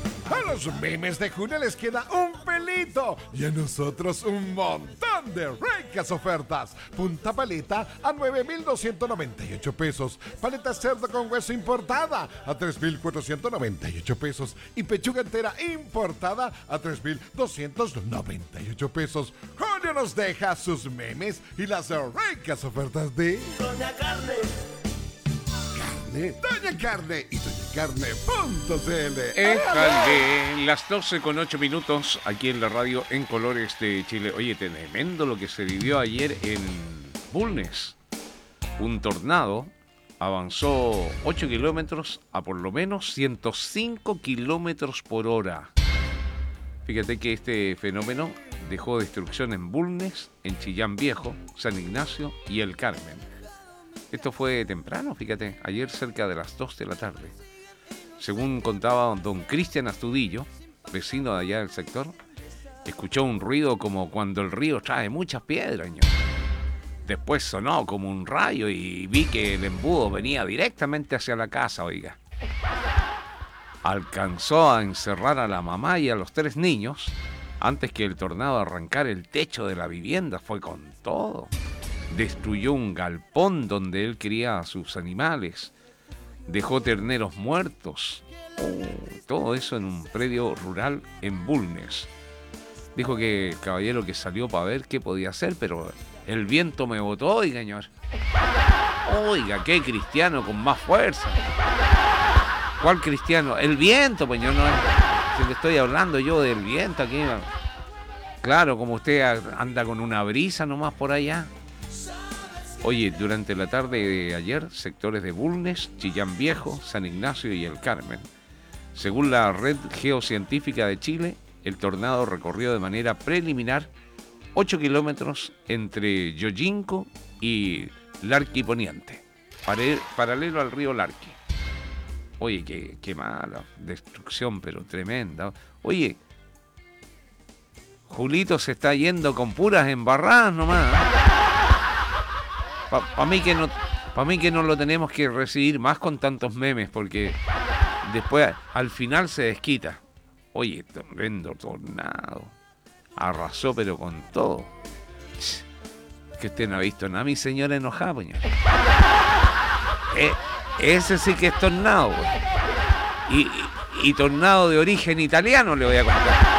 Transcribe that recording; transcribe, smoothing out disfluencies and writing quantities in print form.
A los memes de junio les queda un pelito y a nosotros un montón de ricas ofertas. Punta paleta a 9,298 pesos. Paleta cerdo con hueso importada a 3,498 pesos. Y pechuga entera importada a 3,298 pesos. Julio nos deja sus memes y las ricas ofertas de Doña Carne. Doña Carne y doñacarne.cl. Éjale, las 12:08 aquí en la radio en Colores de Chile. Oye, tremendo lo que se vivió ayer en Bulnes. Un tornado avanzó 8 kilómetros a por lo menos 105 kilómetros por hora. Fíjate que este fenómeno dejó destrucción en Bulnes, en Chillán Viejo, San Ignacio y El Carmen. Esto fue temprano, fíjate, ayer cerca de las 2 de la tarde. Según contaba don Cristian Astudillo, vecino de allá del sector, escuchó un ruido como cuando el río trae muchas piedras. Después sonó como un rayo y vi que el embudo venía directamente hacia la casa, oiga. Alcanzó a encerrar a la mamá y a los 3 niños antes que el tornado arrancara el techo de la vivienda. Fue con todo. Destruyó un galpón donde él criaba a sus animales. Dejó terneros muertos. Todo eso en un predio rural en Bulnes. Dijo que el caballero que salió para ver qué podía hacer, pero el viento me botó, oiga, señor. Oiga, qué cristiano con más fuerza. ¿Cuál cristiano? El viento, pues yo no... Si le estoy hablando yo del viento aquí. Claro, como usted anda con una brisa nomás por allá. Oye, durante la tarde de ayer, sectores de Bulnes, Chillán Viejo, San Ignacio y El Carmen. Según la Red Geocientífica de Chile, el tornado recorrió de manera preliminar 8 kilómetros entre Yoyinco y Larqui Poniente, paralelo al río Larqui. Oye, qué mala destrucción, pero tremenda. Oye, Julito se está yendo con puras embarradas nomás. Para mí que no lo tenemos que recibir más con tantos memes, porque después al final se desquita. Oye, tremendo tornado. Arrasó pero con todo. Que usted no ha visto nada, mi señora enojada, señor. Ese sí que es tornado, y tornado de origen italiano, le voy a contar.